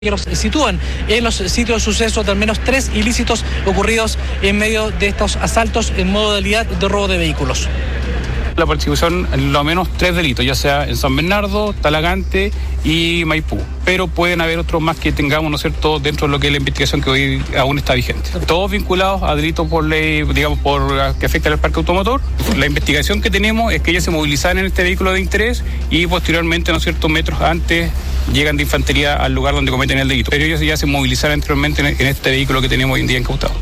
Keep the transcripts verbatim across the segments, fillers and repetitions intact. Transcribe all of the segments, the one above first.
que los sitúan en los sitios de suceso de al menos tres ilícitos ocurridos en medio de estos asaltos en modalidad de robo de vehículos. La persecución, lo menos tres delitos, ya sea en San Bernardo, Talagante y Maipú. Pero pueden haber otros más que tengamos, ¿no es cierto?, dentro de lo que es la investigación que hoy aún está vigente. Todos vinculados a delitos por ley, digamos, por que afectan al parque automotor. La investigación que tenemos es que ellos se movilizaron en este vehículo de interés y posteriormente, ¿no es cierto?, metros antes llegan de infantería al lugar donde cometen el delito. Pero ellos ya se movilizaron anteriormente en este vehículo que tenemos hoy en día incautado.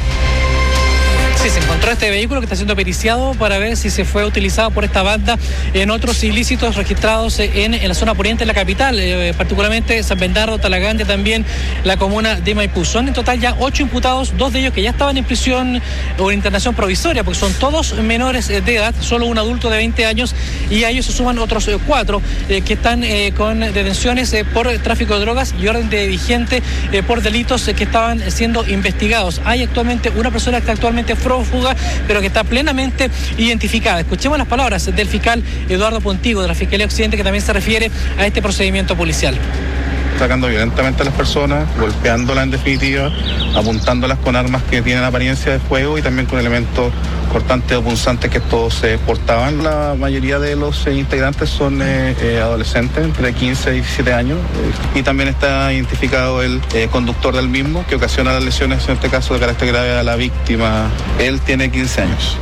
Sí, se encontró este vehículo que está siendo periciado para ver si se fue utilizado por esta banda en otros ilícitos registrados en, en la zona poniente de la capital, eh, particularmente San Bernardo, Talagante, también la comuna de Maipú. Son en total ya ocho imputados, dos de ellos que ya estaban en prisión o en internación provisoria, porque son todos menores de edad, solo un adulto de veinte años, y a ellos se suman otros eh, cuatro eh, que están eh, con detenciones eh, por tráfico de drogas y orden de vigente eh, por delitos eh, que estaban siendo investigados. Hay actualmente una persona que está actualmente prófuga, pero que está plenamente identificada. Escuchemos las palabras del fiscal Eduardo Pontigo, de la Fiscalía Occidente, que también se refiere a este procedimiento policial. Atacando violentamente a las personas, golpeándolas en definitiva, apuntándolas con armas que tienen apariencia de fuego y también con elementos cortantes o punzantes que todos se eh, portaban. La mayoría de los eh, integrantes son eh, eh, adolescentes, entre quince y diecisiete años, eh, y también está identificado el eh, conductor del mismo, que ocasiona las lesiones, en este caso de carácter grave, a la víctima. Él tiene quince años.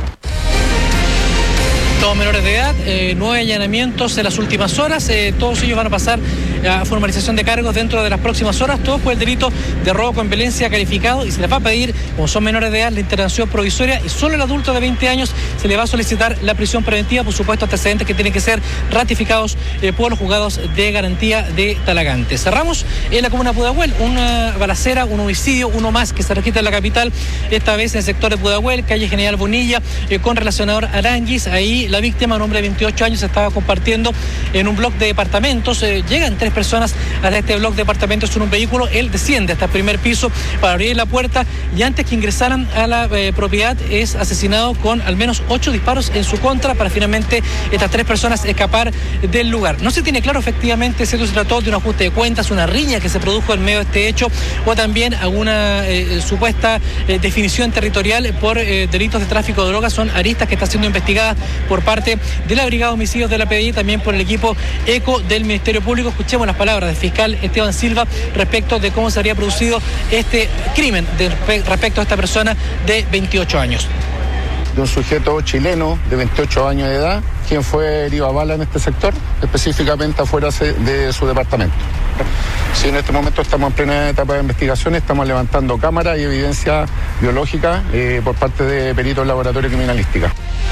Todos menores de edad, eh, nueve allanamientos en las últimas horas, eh, todos ellos van a pasar a formalización de cargos dentro de las próximas horas, todos por el delito de robo con violencia calificado, y se les va a pedir, como son menores de edad, la internación provisoria, y solo el adulto de veinte años se le va a solicitar la prisión preventiva, por supuesto antecedentes que tienen que ser ratificados eh, por los juzgados de garantía de Talagante. Cerramos en la comuna de Pudahuel, una balacera, un homicidio, uno más que se registra en la capital, esta vez en el sector de Pudahuel, calle General Bonilla, eh, con relacionador Aranguis. Ahí la víctima, un hombre de veintiocho años, estaba compartiendo en un bloque de departamentos. Eh, llegan tres personas hasta este bloque de departamentos en un vehículo. Él desciende hasta el primer piso para abrir la puerta y antes que ingresaran a la eh, propiedad es asesinado con al menos ocho disparos en su contra para finalmente estas tres personas escapar del lugar. No se tiene claro efectivamente si esto se trató de un ajuste de cuentas, una riña que se produjo en medio de este hecho o también alguna eh, supuesta eh, definición territorial por eh, delitos de tráfico de drogas. Son aristas que están siendo investigadas por parte de la Brigada de Homicidios de la P D I, también por el equipo ECO del Ministerio Público. Escuchemos las palabras del fiscal Esteban Silva respecto de cómo se habría producido este crimen de, respecto a esta persona de veintiocho años. De un sujeto chileno de veintiocho años de edad, quien fue herido a bala en este sector, específicamente afuera de su departamento. Sí, en este momento estamos en plena etapa de investigación, estamos levantando cámaras y evidencia biológica eh, por parte de peritos del laboratorio criminalística.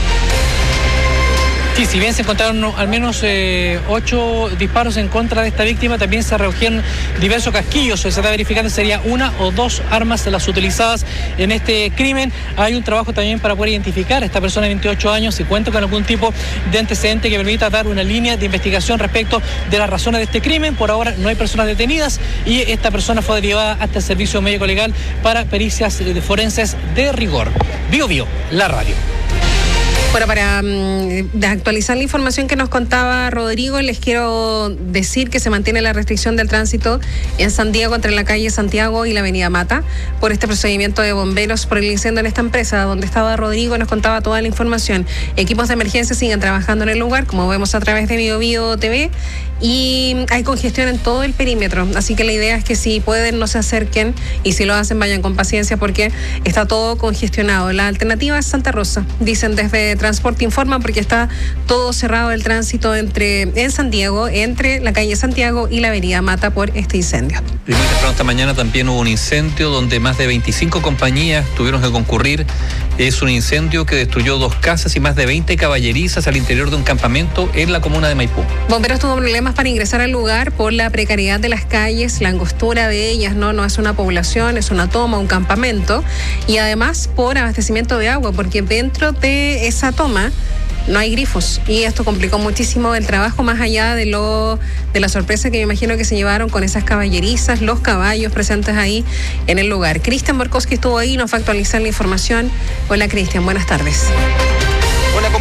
Sí, si bien se encontraron al menos eh, ocho disparos en contra de esta víctima, también se recogieron diversos casquillos. Se está verificando si sería una o dos armas las utilizadas en este crimen. Hay un trabajo también para poder identificar a esta persona de veintiocho años si cuenta con algún tipo de antecedente que permita dar una línea de investigación respecto de las razones de este crimen. Por ahora no hay personas detenidas y esta persona fue derivada hasta el servicio médico legal para pericias forenses de rigor. Bio Bio, la radio. Bueno, para um, actualizar la información que nos contaba Rodrigo, les quiero decir que se mantiene la restricción del tránsito en Santiago entre la calle Santiago y la avenida Mata por este procedimiento de bomberos por el incendio en esta empresa. Donde estaba Rodrigo nos contaba toda la información. Equipos de emergencia siguen trabajando en el lugar, como vemos a través de Bio Bio T V, y hay congestión en todo el perímetro, así que la idea es que si pueden no se acerquen y si lo hacen vayan con paciencia porque está todo congestionado. La alternativa es Santa Rosa, dicen desde Transporte Informa, porque está todo cerrado el tránsito entre en Santiago, entre la calle Santiago y la avenida Mata por este incendio. Y muy temprano esta mañana también hubo un incendio donde más de veinticinco compañías tuvieron que concurrir. Es un incendio que destruyó dos casas y más de veinte caballerizas al interior de un campamento en la comuna de Maipú. Bomberos tuvo problemas para ingresar al lugar por la precariedad de las calles, la angostura de ellas, no, no es una población, es una toma, un campamento, y además por abastecimiento de agua, porque dentro de esa toma no hay grifos y esto complicó muchísimo el trabajo, más allá de lo de la sorpresa que me imagino que se llevaron con esas caballerizas, los caballos presentes ahí en el lugar. Cristian Borkowski estuvo ahí y nos va a actualizar la información. Hola Cristian, buenas tardes. Hola, ¿cómo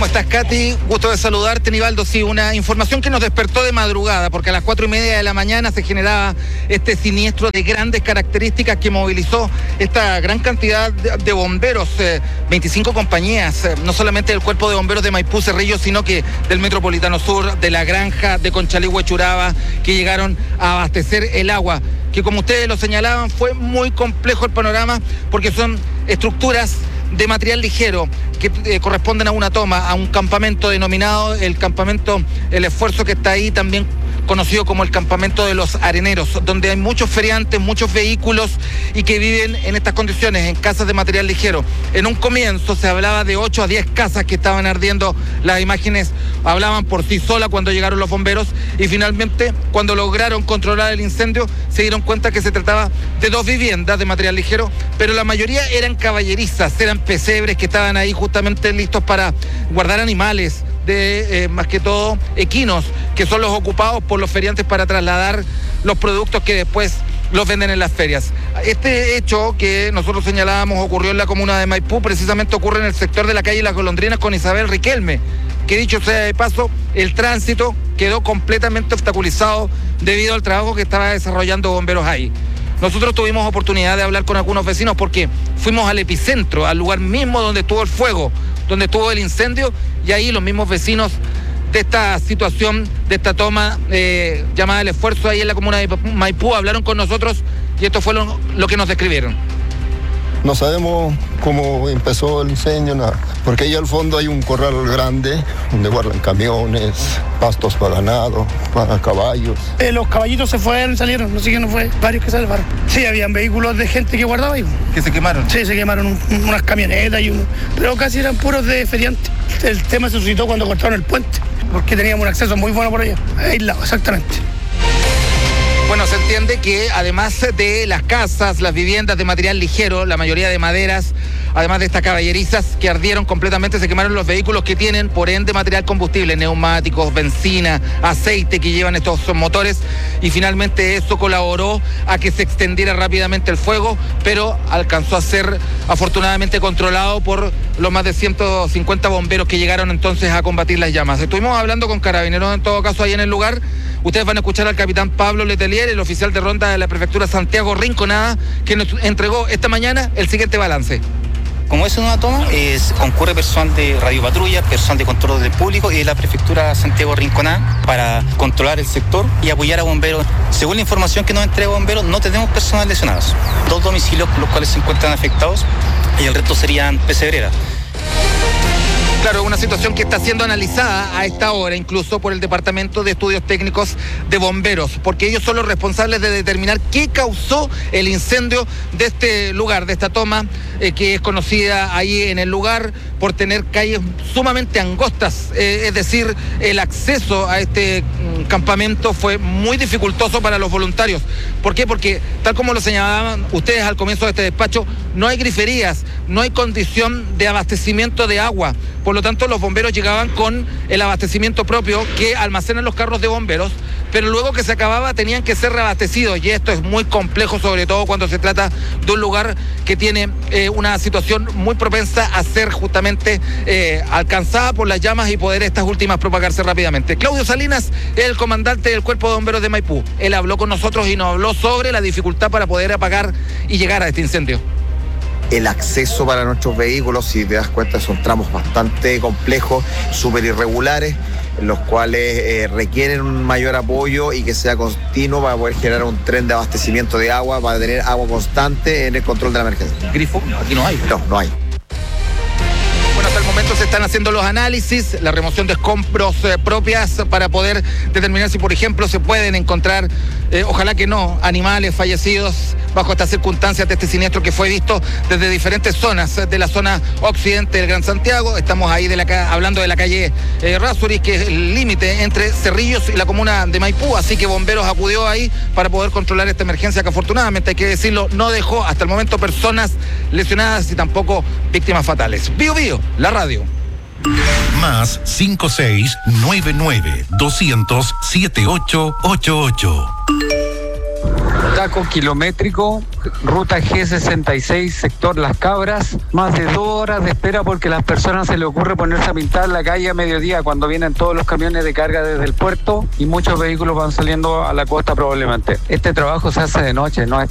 ¿Cómo estás, Katy? Gusto de saludarte, Nivaldo. Sí, una información que nos despertó de madrugada, porque a las cuatro y media de la mañana se generaba este siniestro de grandes características que movilizó esta gran cantidad de, de bomberos, eh, veinticinco compañías, eh, no solamente del Cuerpo de Bomberos de Maipú, Cerrillo, sino que del Metropolitano Sur, de La Granja, de Conchalí, Churaba, que llegaron a abastecer el agua, que como ustedes lo señalaban, fue muy complejo el panorama, porque son estructuras de material ligero que eh, corresponden a una toma, a un campamento denominado el campamento El Esfuerzo, que está ahí también conocido como el campamento de los areneros, donde hay muchos feriantes, muchos vehículos y que viven en estas condiciones, en casas de material ligero. En un comienzo se hablaba de ocho a diez casas que estaban ardiendo, las imágenes hablaban por sí solas cuando llegaron los bomberos y finalmente cuando lograron controlar el incendio se dieron cuenta que se trataba de dos viviendas de material ligero, pero la mayoría eran caballerizas, eran pesebres que estaban ahí justamente listos para guardar animales, de eh, más que todo equinos, que son los ocupados por los feriantes para trasladar los productos que después los venden en las ferias. Este hecho que nosotros señalábamos ocurrió en la comuna de Maipú, precisamente ocurre en el sector de la calle Las Golondrinas con Isabel Riquelme, que dicho sea de paso, el tránsito quedó completamente obstaculizado debido al trabajo que estaba desarrollando bomberos ahí. Nosotros tuvimos oportunidad de hablar con algunos vecinos porque fuimos al epicentro, al lugar mismo donde estuvo el fuego, donde estuvo el incendio, y ahí los mismos vecinos de esta situación, de esta toma eh, llamada El Esfuerzo ahí en la comuna de Maipú, hablaron con nosotros y esto fue lo, lo que nos describieron. No sabemos cómo empezó el incendio, nada, porque ahí al fondo hay un corral grande donde guardan camiones, pastos para ganado, para caballos. Eh, los caballitos se fueron, salieron, no sé quién no fue, varios que salvaron. Sí, habían vehículos de gente que guardaba ahí. ¿Que se quemaron? Sí, se quemaron un, unas camionetas y uno, pero casi eran puros de feriantes. El tema se suscitó cuando cortaron el puente, porque teníamos un acceso muy bueno por allá, aislado, exactamente. Bueno, se entiende que además de las casas, las viviendas de material ligero, la mayoría de maderas, además de estas caballerizas que ardieron completamente, se quemaron los vehículos que tienen, por ende, material combustible, neumáticos, benzina, aceite que llevan estos motores, y finalmente eso colaboró a que se extendiera rápidamente el fuego, pero alcanzó a ser afortunadamente controlado por los más de ciento cincuenta bomberos que llegaron entonces a combatir las llamas. Estuvimos hablando con carabineros en todo caso ahí en el lugar. Ustedes van a escuchar al capitán Pablo Letelier, el oficial de ronda de la prefectura Santiago Rinconada, que nos entregó esta mañana el siguiente balance. Como es una toma, es, concurre personal de radiopatrulla, personal de control del público y de la prefectura Santiago Rinconada para controlar el sector y apoyar a bomberos. Según la información que nos entrega bomberos, no tenemos personas lesionados. Dos domicilios los cuales se encuentran afectados y el resto serían pesebreras. Claro, una situación que está siendo analizada a esta hora incluso por el Departamento de Estudios Técnicos de Bomberos, porque ellos son los responsables de determinar qué causó el incendio de este lugar, de esta toma, eh, que es conocida ahí en el lugar por tener calles sumamente angostas, eh, es decir, el acceso a este mm, campamento fue muy dificultoso para los voluntarios. ¿Por qué? Porque tal como lo señalaban ustedes al comienzo de este despacho, no hay griferías, no hay condición de abastecimiento de agua. Por lo tanto, los bomberos llegaban con el abastecimiento propio que almacenan los carros de bomberos, pero luego que se acababa tenían que ser reabastecidos, y esto es muy complejo, sobre todo cuando se trata de un lugar que tiene eh, una situación muy propensa a ser justamente eh, alcanzada por las llamas y poder estas últimas propagarse rápidamente. Claudio Salinas es el comandante del Cuerpo de Bomberos de Maipú. Él habló con nosotros y nos habló sobre la dificultad para poder apagar y llegar a este incendio. El acceso para nuestros vehículos, si te das cuenta, son tramos bastante complejos, súper irregulares, los cuales eh, requieren un mayor apoyo y que sea continuo para poder generar un tren de abastecimiento de agua, para tener agua constante en el control de la emergencia. ¿Grifo? Aquí no hay. No, no hay. Bueno, hasta el momento se están haciendo los análisis, la remoción de escombros eh, propias para poder determinar si, por ejemplo, se pueden encontrar, eh, ojalá que no, animales fallecidos bajo estas circunstancias de este siniestro que fue visto desde diferentes zonas de la zona occidente del Gran Santiago. Estamos ahí de la, hablando de la calle eh, Rázuri, que es el límite entre Cerrillos y la comuna de Maipú, así que bomberos acudió ahí para poder controlar esta emergencia que afortunadamente, hay que decirlo, no dejó hasta el momento personas lesionadas y tampoco víctimas fatales. Bio Bio, la radio. Más cinco seis nueve nueve dos cero cero siete ocho ocho ocho. Taco kilométrico, ruta G sesenta y seis, sector Las Cabras. Más de dos horas de espera porque a las personas se les ocurre ponerse a pintar la calle a mediodía cuando vienen todos los camiones de carga desde el puerto y muchos vehículos van saliendo a la costa probablemente. Este trabajo se hace de noche, no es